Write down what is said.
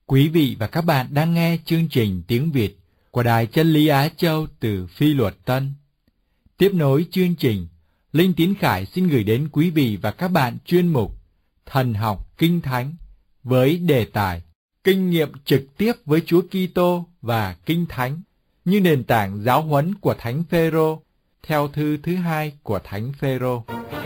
Quý vị và các bạn đang nghe chương trình tiếng Việt của Đài Chân Lý Á Châu từ Phi Luật Tân. Tiếp nối chương trình, Linh Tín Khải xin gửi đến quý vị và các bạn chuyên mục Thần học Kinh Thánh với đề tài Kinh nghiệm trực tiếp với Chúa Kitô và Kinh Thánh như nền tảng giáo huấn của Thánh Phêrô theo thư thứ 2 của Thánh Phêrô.